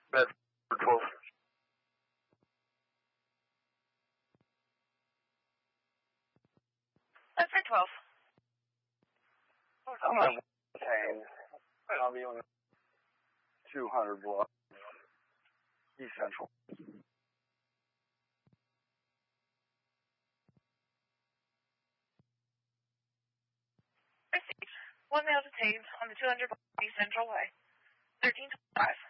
Bedford 12. Bedford 12. I'm on Tane. I'll be on 200 block. East Central. Received. One male detained on the 200 block East Central Way. 1325.